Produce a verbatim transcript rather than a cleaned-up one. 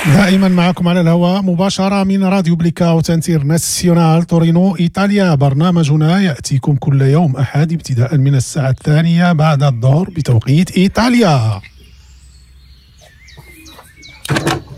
دائما معكم على الهواء مباشرة من راديو بليكاوت انترناسيونال تورينو إيطاليا. برنامجنا يأتيكم كل يوم أحد ابتداء من الساعة الثانية بعد الظهر بتوقيت إيطاليا.